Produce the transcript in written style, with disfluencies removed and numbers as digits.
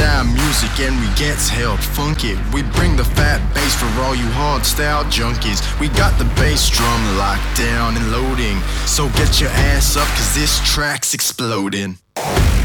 our music and we get to help funk it. We bring the fat bass for all you hardstyle junkies. We got the bass drum locked down and loading, so get your ass up cause this track's exploding.